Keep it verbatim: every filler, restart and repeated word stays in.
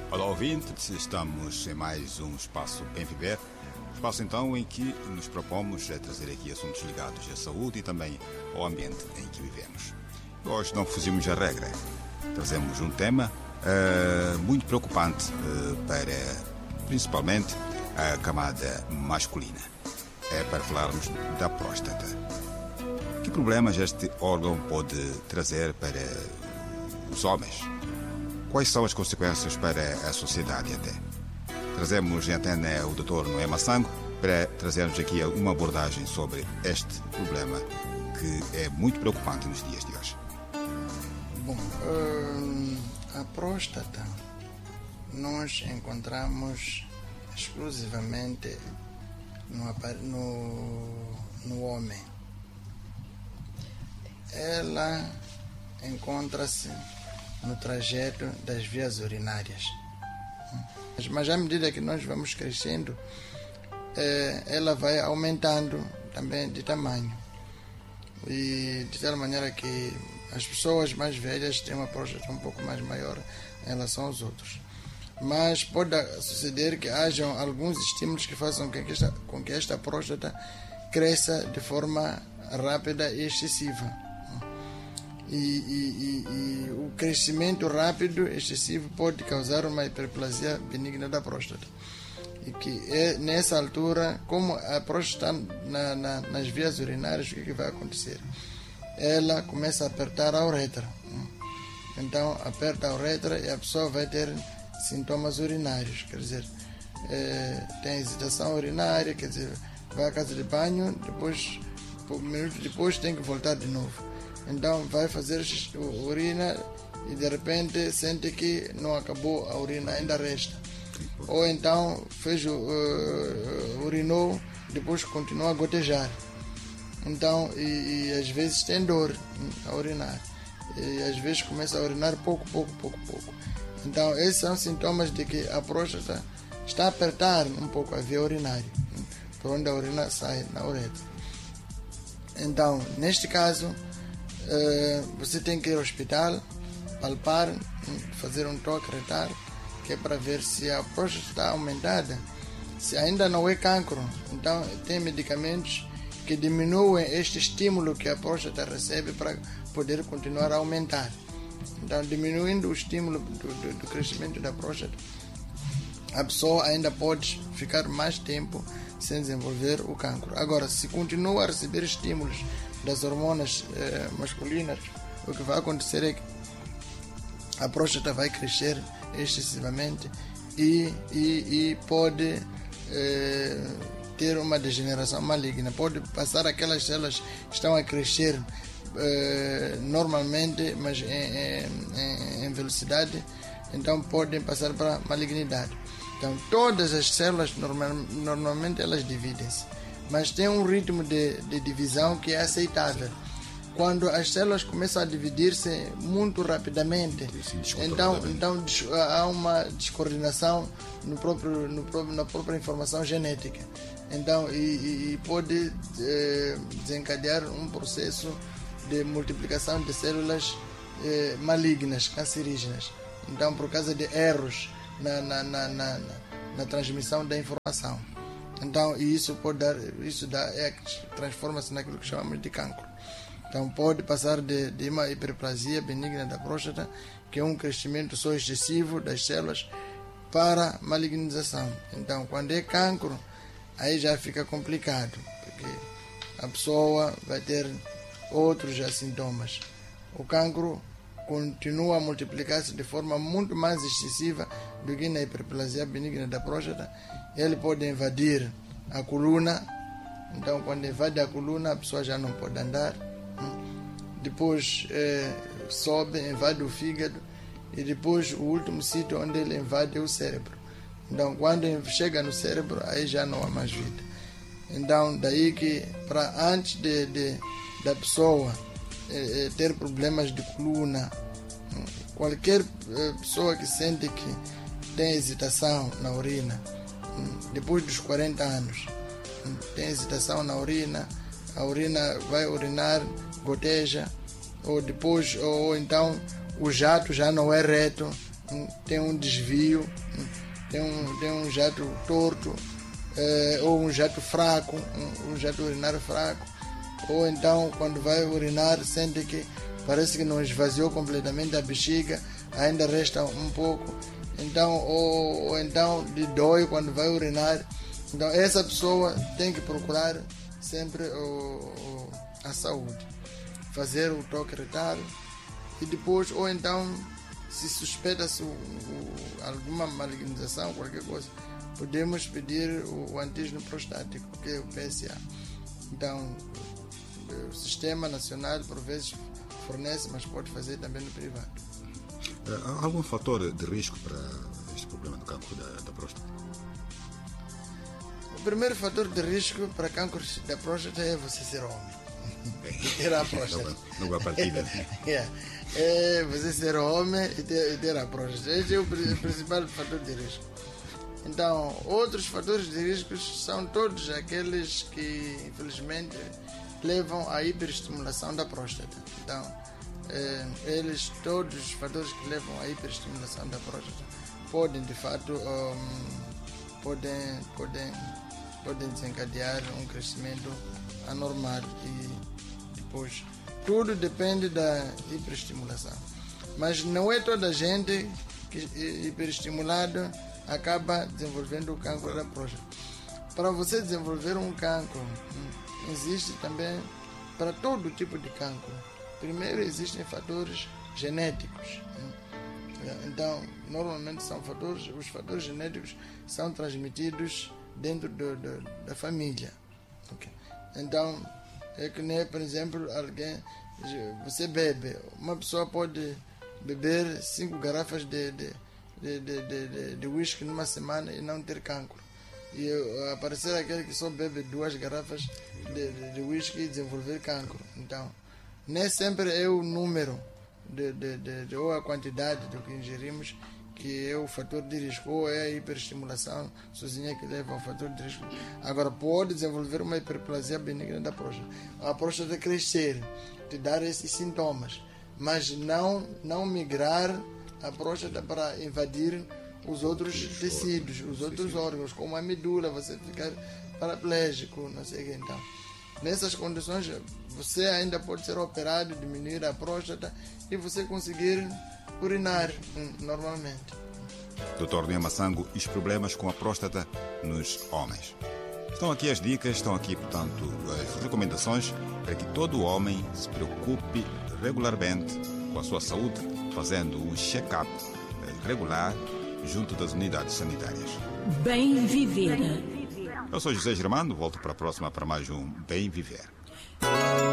Olá, ouvintes, estamos em mais um Espaço Bem Viver, espaço então em que nos propomos a trazer aqui assuntos ligados à saúde e também ao ambiente em que vivemos. Hoje não fugimos a regra, trazemos um tema uh, muito preocupante uh, para, principalmente, a camada masculina. É para falarmos da próstata. Que problemas este órgão pode trazer para os homens? Quais são as consequências para a sociedade até? Trazemos em antena o doutor Noé Massango para trazermos aqui uma abordagem sobre este problema que é muito preocupante nos dias de hoje. Bom, hum, a próstata nós encontramos exclusivamente no, no, no homem. Ela encontra-se no trajeto das vias urinárias. Mas à medida que nós vamos crescendo, eh, ela vai aumentando também de tamanho. E de tal maneira que as pessoas mais velhas têm uma próstata um pouco mais maior em relação aos outros. Mas pode suceder que hajam alguns estímulos que façam com que esta, com que esta próstata cresça de forma rápida e excessiva. E, e, e, e o crescimento rápido, excessivo, pode causar uma hiperplasia benigna da próstata. E que é, nessa altura, como a próstata está na, na, nas vias urinárias, o que, que vai acontecer? Ela começa a apertar a uretra. Então, aperta a uretra e a pessoa vai ter sintomas urinários. Quer dizer, é, tem hesitação urinária, quer dizer, vai à casa de banho, depois, um minuto depois, tem que voltar de novo. Então vai fazer urina e de repente sente que não acabou a urina, ainda resta. Ou então fez uh, urinou, depois continua a gotejar. Então, e, e às vezes tem dor a urinar. E às vezes começa a urinar pouco, pouco, pouco, pouco. Então esses são sintomas de que a próstata está a apertar um pouco a via urinária, por onde a urina sai na uretra. Então, neste caso, Uh, você tem que ir ao hospital, palpar, fazer um toque retal, que é para ver se a próstata está aumentada. Se ainda não é cancro, então tem medicamentos que diminuem este estímulo que a próstata recebe para poder continuar a aumentar. Então, diminuindo o estímulo do, do, do crescimento da próstata, a pessoa ainda pode ficar mais tempo sem desenvolver o cancro. Agora, se continua a receber estímulos das hormonas eh, masculinas, o que vai acontecer é que a próstata vai crescer excessivamente e, e, e pode eh, ter uma degeneração maligna. Pode passar aquelas células que estão a crescer eh, normalmente, mas em, em, em velocidade, então podem passar para malignidade. Então, todas as células normal, normalmente elas dividem-se, mas tem um ritmo de, de divisão que é aceitável. Quando as células começam a dividir-se muito rapidamente, então, então há uma descoordenação no próprio, no próprio, na própria informação genética. Então, e, e pode eh, desencadear um processo de multiplicação de células eh, malignas, cancerígenas. Então, por causa de erros na, na, na, na, na transmissão da informação. Então, e isso pode dar, isso dá, é, transforma-se naquilo que chamamos de cancro. Então, pode passar de, de uma hiperplasia benigna da próstata, que é um crescimento só excessivo das células, para malignização. Então, quando é cancro, aí já fica complicado, porque a pessoa vai ter outros já sintomas. O cancro continua a multiplicar-se de forma muito mais excessiva do que na hiperplasia benigna da próstata. Ele pode invadir a coluna, então quando invade a coluna a pessoa já não pode andar. Depois eh, sobe, invade o fígado e depois o último sítio onde ele invade é o cérebro. Então quando chega no cérebro aí já não há mais vida. Então daí que para antes de, de, da pessoa eh, ter problemas de coluna, qualquer eh, pessoa que sente que tem hesitação na urina, depois dos quarenta anos, tem hesitação na urina, a urina vai urinar, goteja, ou depois, ou então o jato já não é reto, tem um desvio, tem um, tem um jato torto, é, ou um jato fraco, um, um jato urinário fraco, ou então quando vai urinar sente que parece que não esvaziou completamente a bexiga, ainda resta um pouco, então, ou, ou então lhe dói quando vai urinar. Então essa pessoa tem que procurar sempre o, o, a saúde, fazer o toque retal e depois, ou então se suspeita-se alguma malignização, qualquer coisa, podemos pedir o, o antígeno prostático, que é o P S A. Então o Sistema Nacional por vezes fornece, mas pode fazer também no privado. Há algum fator de risco para este problema do cancro da, da próstata? O primeiro fator de risco para câncer da próstata é você ser homem. E ter a próstata. Não vai partida. yeah. É você ser homem e ter, e ter a próstata. Esse é o principal fator de risco. Então, outros fatores de risco são todos aqueles que, infelizmente, levam à hiperestimulação da próstata. Então, é, eles, todos os fatores que levam à hiperestimulação da próstata podem, de fato, um, podem, podem, podem desencadear um crescimento anormal e depois tudo depende da hiperestimulação. Mas não é toda a gente que hiperestimulado acaba desenvolvendo o cancro da próstata. Para você desenvolver um cancro, existe também para todo tipo de cancro. Primeiro, existem fatores genéticos. Então, normalmente são fatores, os fatores genéticos são transmitidos dentro do, do, da família. Okay. Então, é que nem, por exemplo, alguém, você bebe, uma pessoa pode beber cinco garrafas de, de, de, de, de, de, de whisky numa semana e não ter cancro. E aparecer aquele que só bebe duas garrafas de, de, de whisky e desenvolver cancro. Então, nem sempre é o número de, de, de, de, ou a quantidade do que ingerimos que é o fator de risco, ou é a hiperestimulação sozinha que leva ao fator de risco. Agora, pode desenvolver uma hiperplasia benigna da próstata, a próstata crescer, te dar esses sintomas, mas não, não migrar a próstata para invadir os outros tecidos, os outros órgãos, como a medula, você ficar paraplégico, não sei o que. Então, nessas condições, você ainda pode ser operado, diminuir a próstata e você conseguir urinar normalmente. doutor Noé Massango, e os problemas com a próstata nos homens. Estão aqui as dicas, estão aqui, portanto, as recomendações para que todo homem se preocupe regularmente com a sua saúde, fazendo um check-up regular junto das unidades sanitárias. Bem Viver. Eu sou José Germano, volto para a próxima para mais um Bem Viver.